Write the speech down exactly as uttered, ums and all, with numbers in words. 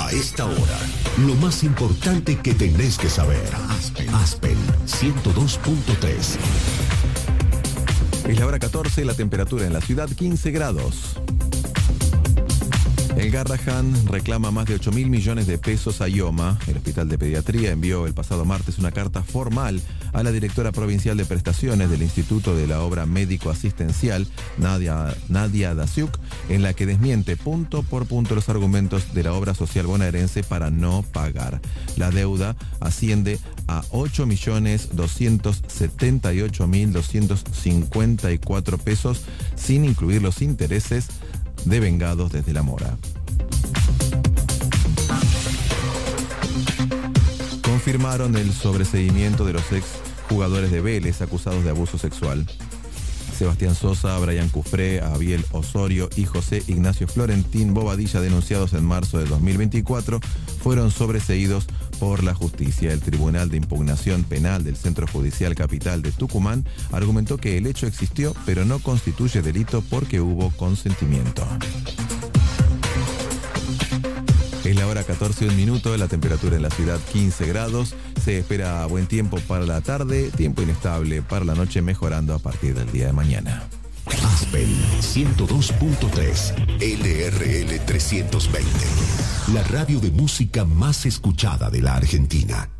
A esta hora, lo más importante que tenés que saber. Aspen, Aspen ciento dos punto tres. Es la hora catorce, la temperatura en la ciudad quince grados. El Garrahan reclama más de ocho mil millones de pesos a IOMA. El Hospital de Pediatría envió el pasado martes una carta formal a la directora provincial de prestaciones del Instituto de la Obra Médico Asistencial, Nadia, Nadia Dasiuk, en la que desmiente punto por punto los argumentos de la obra social bonaerense para no pagar. La deuda asciende a ocho millones doscientos setenta y ocho mil doscientos cincuenta y cuatro pesos, sin incluir los intereses devengados desde la mora. Confirmaron el sobreseimiento de los ex jugadores de Vélez acusados de abuso sexual. Sebastián Sosa, Brian Cufré, Abiel Osorio y José Ignacio Florentín Bobadilla, denunciados en marzo de dos mil veinticuatro, fueron sobreseídos por la justicia. El Tribunal de Impugnación Penal del Centro Judicial Capital de Tucumán argumentó que el hecho existió, pero no constituye delito porque hubo consentimiento. Es la hora catorce y un minuto, la temperatura en la ciudad quince grados. Se espera buen tiempo para la tarde, tiempo inestable para la noche, mejorando a partir del día de mañana. Aspen ciento dos punto tres, L R L trescientos veinte. La radio de música más escuchada de la Argentina.